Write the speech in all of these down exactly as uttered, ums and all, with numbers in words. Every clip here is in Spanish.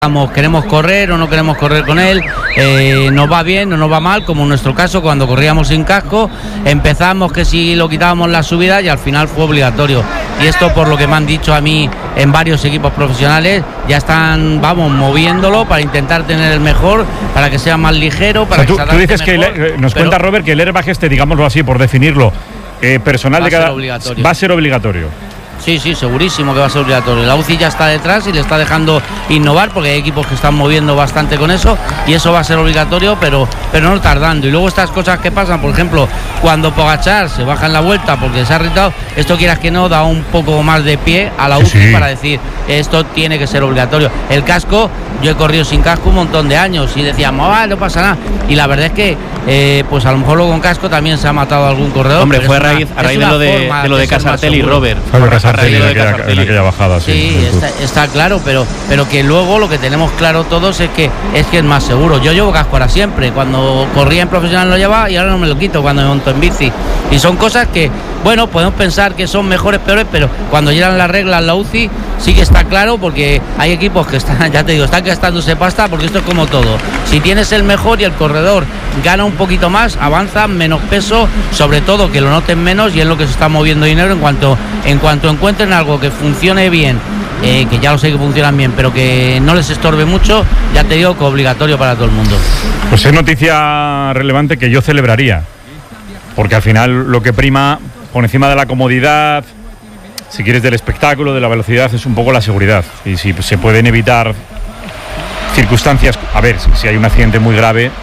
queremos correr o no queremos correr con él, eh, nos va bien o nos va mal, como en nuestro caso cuando corríamos sin casco, empezamos que si lo quitábamos la subida y al final fue obligatorio. Y esto, por lo que me han dicho a mí en varios equipos profesionales, ya están, vamos, moviéndolo para intentar tener el mejor, para que sea más ligero, para o sea, tú, que se tú dices mejor, que el, nos pero, cuenta Robert que el airbag este, digámoslo así, por definirlo, eh, personal va de cada a ser obligatorio. va a ser obligatorio. Sí, sí, segurísimo que va a ser obligatorio. La U C I ya está detrás y le está dejando innovar porque hay equipos que están moviendo bastante con eso y eso va a ser obligatorio, pero, pero no tardando. Y luego estas cosas que pasan, por ejemplo, cuando Pogačar se baja en la vuelta porque se ha irritado, esto quieras que no, da un poco más de pie a la U C I sí. para decir, esto tiene que ser obligatorio. El casco, yo he corrido sin casco un montón de años y decíamos, ah, no pasa nada. Y la verdad es que, eh, pues a lo mejor luego con casco también se ha matado algún corredor. Hombre, fue a raíz, una, a raíz de lo de, de lo de Casartel y Robert. En aquella, en aquella bajada, sí, sí está, está claro, pero pero que luego lo que tenemos claro todos es que es que es más seguro. Yo llevo casco ahora siempre, cuando corría en profesional lo llevaba y ahora no me lo quito cuando me monto en bici. Y son cosas que, bueno, podemos pensar que son mejores, peores, pero cuando llegan las reglas la U C I sí que está claro, porque hay equipos que están, ya te digo, están gastándose pasta, porque esto es como todo. Si tienes el mejor y el corredor gana un poquito más, avanza menos peso, sobre todo que lo noten menos, y es lo que se está moviendo dinero en cuanto en cuanto encuentren algo que funcione bien, eh, que ya lo sé que funcionan bien, pero que no les estorbe mucho, ya te digo que obligatorio para todo el mundo. Pues es noticia relevante que yo celebraría, porque al final lo que prima por encima de la comodidad, si quieres, del espectáculo, de la velocidad, es un poco la seguridad. Y si se pueden evitar circunstancias, a ver, si hay un accidente muy grave,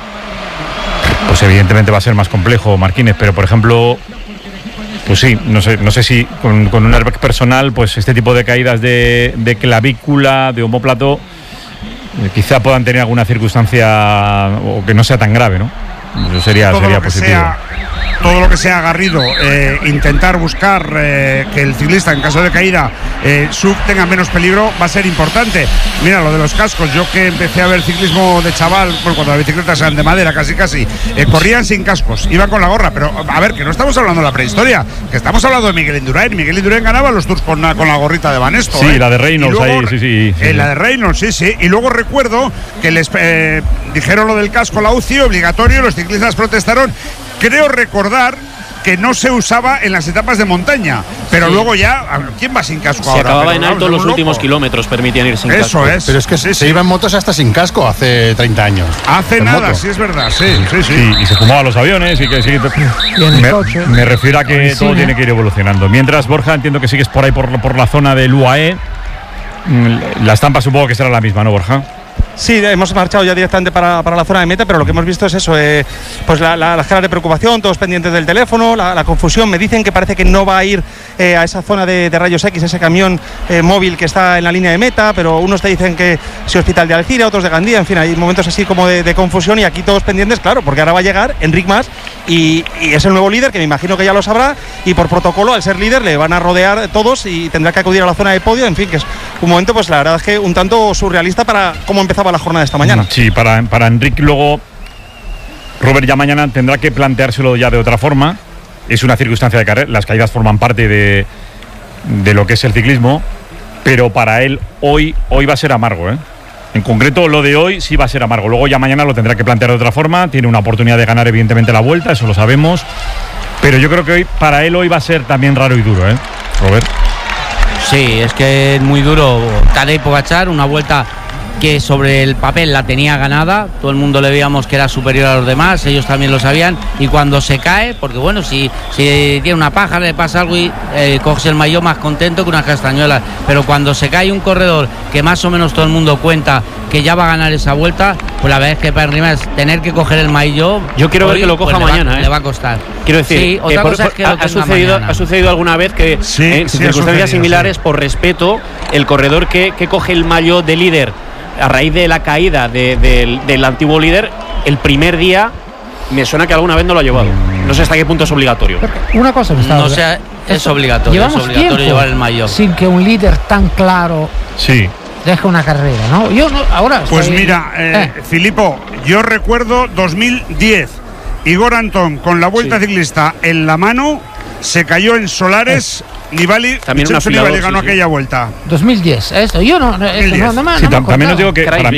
pues evidentemente va a ser más complejo, Marquínez, pero por ejemplo, pues sí, no sé, no sé si con, con un airbag personal, pues este tipo de caídas de, de clavícula, de omóplato, eh, quizá puedan tener alguna circunstancia o que no sea tan grave, ¿no? Eso sería, todo sería lo que positivo. Sea, todo lo que sea agarrido, eh, intentar buscar eh, que el ciclista en caso de caída eh, sub tenga menos peligro, va a ser importante. Mira, lo de los cascos, yo que empecé a ver ciclismo de chaval, pues cuando las bicicletas eran de madera casi casi, eh, corrían sin cascos, iban con la gorra, pero a ver, que no estamos hablando de la prehistoria, que estamos hablando de Miguel Indurain. Miguel Indurain ganaba los Tours con, con la gorrita de Banesto. Sí, eh. la de Reynolds, luego, ahí, sí, sí. sí. Eh, la de Reynolds, sí, sí. Y luego recuerdo que les eh, dijeron lo del casco a la U C I, obligatorio, los ciclistas protestaron. Creo recordar que no se usaba en las etapas de montaña, pero sí. luego ya, ¿quién va sin casco se ahora? Se acababa pero, en alto los últimos loco. kilómetros, permitían ir sin Eso casco. Es. Pero es que sí, se sí. iban motos hasta sin casco hace treinta años. Hace nada, moto. sí es verdad, sí, sí, sí. sí y se fumaban los aviones y que sí. Me, me refiero a que todo tiene que ir evolucionando. Mientras, Borja, entiendo que sigues por ahí por, por la zona del U A E. La estampa supongo que será la misma, ¿no, Borja? Sí, hemos marchado ya directamente para, para la zona de meta, pero lo que hemos visto es eso, eh, pues la, la, las caras de preocupación, todos pendientes del teléfono, la, la confusión. Me dicen que parece que no va a ir eh, a esa zona de, de rayos X, ese camión eh, móvil que está en la línea de meta, pero unos te dicen que si Hospital de Alcira, otros de Gandía, en fin, hay momentos así como de, de confusión, y aquí todos pendientes, claro, porque ahora va a llegar Enric Mas y, y es el nuevo líder, que me imagino que ya lo sabrá, y por protocolo, al ser líder, le van a rodear todos y tendrá que acudir a la zona de podio. En fin, que es un momento, pues la verdad es que un tanto surrealista para cómo empezaba la jornada de esta mañana. Sí, para, para Enric luego, Robert ya mañana tendrá que planteárselo ya de otra forma. Es una circunstancia de carrera, las caídas forman parte de, de lo que es el ciclismo, pero para él hoy, hoy va a ser amargo, ¿eh? En concreto, lo de hoy sí va a ser amargo. Luego ya mañana lo tendrá que plantear de otra forma. Tiene una oportunidad de ganar, evidentemente, la vuelta, eso lo sabemos. Pero yo creo que hoy, para él hoy va a ser también raro y duro, ¿eh, Robert? Sí, es que es muy duro. Tadej Pogačar, una vuelta que sobre el papel la tenía ganada, todo el mundo le veíamos que era superior a los demás, ellos también lo sabían, y cuando se cae, porque bueno, si, si tiene una paja, le pasa algo y eh, coges el maillot más contento que unas castañuelas, pero cuando se cae un corredor que más o menos todo el mundo cuenta que ya va a ganar esa vuelta, pues la verdad es que para Enric Mas tener que coger el maillot, yo quiero hoy, ver que lo coja pues mañana, le va, ¿eh? le va a costar. Quiero decir, sí, otra eh, por, cosa por, es que ha, ha, sucedido, ha sucedido alguna vez que sí, en sí, circunstancias similares, sí. por respeto, el corredor que, que coge el maillot de líder a raíz de la caída de, de, del, del antiguo líder, el primer día me suena que alguna vez no lo ha llevado. No sé hasta qué punto es obligatorio. Una cosa me está no sea, es obligatorio, es obligatorio llevar el maillot. Sin que un líder tan claro sí. deje una carrera, ¿no? Yo no, ahora Pues estoy, mira, eh, eh. Filipo, yo recuerdo dos mil diez, Igor Antón con la Vuelta sí. Ciclista en la mano, se cayó en Solares. Eh. Nibali, También un Vincenzo afilador, Nibali ganó sí, sí. aquella vuelta. dos mil diez, esto. Yo no. Esto, dos mil diez. no, no, me- Sí, no me tam- también os acordaba. digo que Craig para,